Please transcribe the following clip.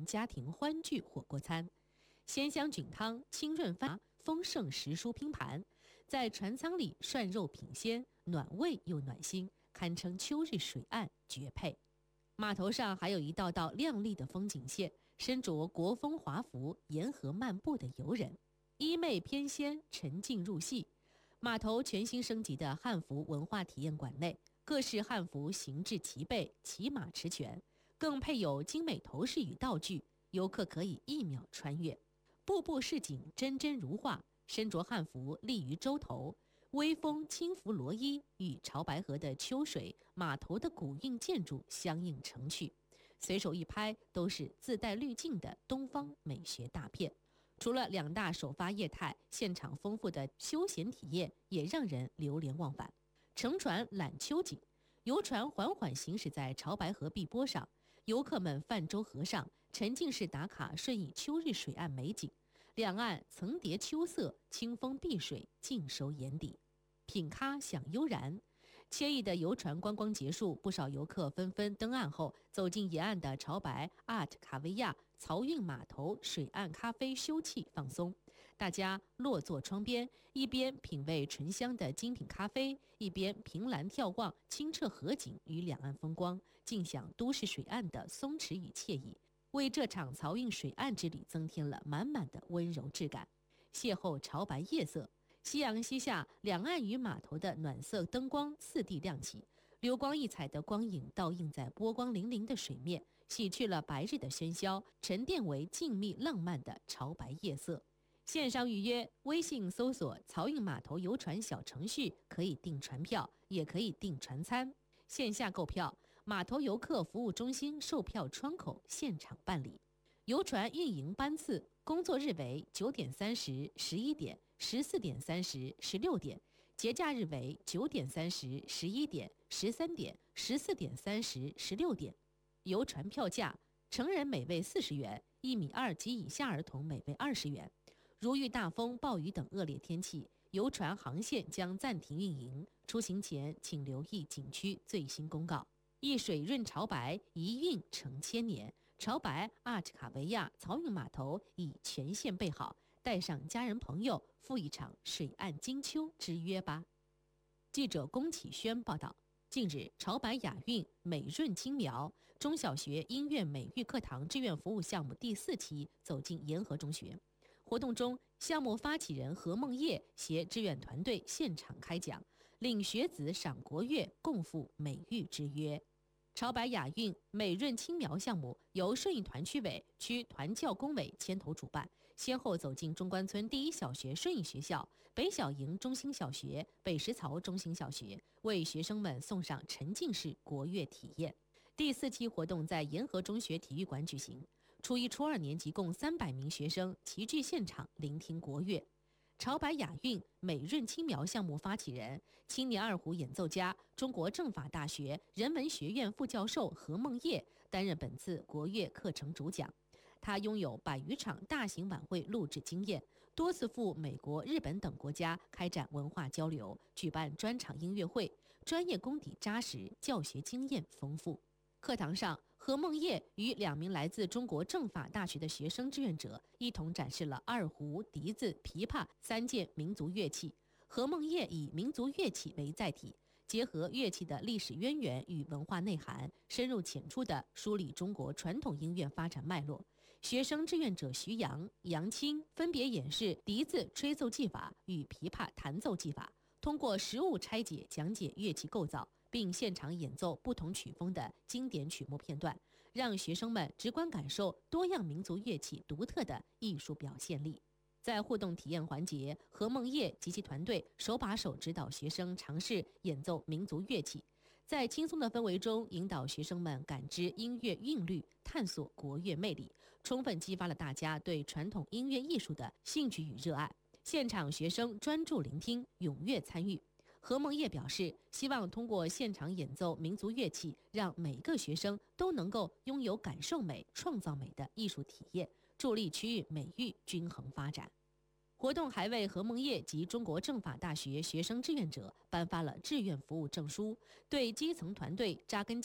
全家庭欢聚火锅餐。鲜香菌汤清润发，丰盛时蔬拼盘，在船舱里涮肉品鲜，暖胃又暖心，堪称秋日水岸绝配。码头上还有一道道亮丽的风景线，身着国风华服沿河漫步的游人，衣袂翩跹，沉浸入戏。码头全新升级的汉服文化体验馆内，各式汉服形制齐备，骑马驰全，更配有精美头饰与道具，游客可以一秒穿越。步步市井真真如画，身着汉服立于洲头，微风轻拂罗衣，与潮白河的秋水、码头的古韵建筑相映成趣，随手一拍都是自带滤镜的东方美学大片。除了2大首发业态，现场丰富的休闲体验也让人流连忘返。乘船览秋景，游船缓缓行驶在潮白河碧波上，游客们泛舟河上，沉浸式打卡顺应秋日水岸美景，两岸层叠秋色，清风碧水，尽收眼底。品咖享悠然，惬意的游船观光结束，不少游客纷纷登岸后走进沿岸的潮白、Art 卡维亚、漕运码头水岸咖啡休憩放松。大家落座窗边，一边品味醇香的精品咖啡，一边凭栏眺望清澈河景与两岸风光，尽享都市水岸的松弛与惬意，为这场漕运水岸之旅增添了满满的温柔质感。邂逅潮白夜色，夕阳西下，两岸与码头的暖色灯光四地亮起，流光溢彩的光影倒映在波光粼粼的水面，洗去了白日的喧嚣，沉淀为静谧浪漫的潮白夜色。线上预约，微信搜索漕运码头游船小程序，可以订船票，也可以订船餐。线下购票，码头游客服务中心售票窗口现场办理。游船运营班次，工作日为9点30、11点、14点30、16点，节假日为9点30、11点、13点、14点30、16点。游船票价，成人每位40元，1.2米及以下儿童每位20元。如遇大风、暴雨等恶劣天气，游船航线将暂停运营。出行前请留意景区最新公告。一水润潮白，一运成千年。潮白阿兹卡维亚漕运码头已全线备好，带上家人朋友，赴一场水岸金秋之约吧。记者龚启轩报道。近日，潮白雅韵美润轻描中小学音乐美育课堂志愿服务项目第4期走进沿河中学。活动中，项目发起人何梦叶携志愿团队现场开讲，领学子赏国乐，共赴美育之约。潮白雅韵美润轻描项目由顺义团区委、区团教工委牵头主办，先后走进中关村第一小学顺义学校、北小营中心小学、北石槽中心小学，为学生们送上沉浸式国乐体验。第4期活动在沿河中学体育馆举行，初1、初2年级共300名学生齐聚现场聆听国乐。潮白雅韵美润轻描项目发起人、青年二胡演奏家、中国政法大学人文学院副教授何梦叶担任本次国乐课程主讲。他拥有100余场大型晚会录制经验，多次赴美国、日本等国家开展文化交流，举办专场音乐会，专业功底扎实，教学经验丰富。课堂上，何梦叶与2名来自中国政法大学的学生志愿者一同展示了二胡、笛子、琵琶3件民族乐器。何梦叶以民族乐器为载体，结合乐器的历史渊源与文化内涵，深入浅出地梳理中国传统音乐发展脉络。学生志愿者徐阳、杨青分别演示笛子吹奏技法与琵琶弹奏技法，通过实物拆解讲解乐器构造，并现场演奏不同曲风的经典曲目片段，让学生们直观感受多样民族乐器独特的艺术表现力。在互动体验环节，何梦叶及其团队手把手指导学生尝试演奏民族乐器，在轻松的氛围中引导学生们感知音乐韵律，探索国乐魅力，充分激发了大家对传统音乐艺术的兴趣与热爱。现场学生专注聆听，踊跃参与。何梦叶表示，希望通过现场演奏民族乐器，让每个学生都能够拥有感受美、创造美的艺术体验，助力区域美育均衡发展。活动还为何梦叶及中国政法大学学生志愿者颁发了志愿服务证书，对基层团队扎根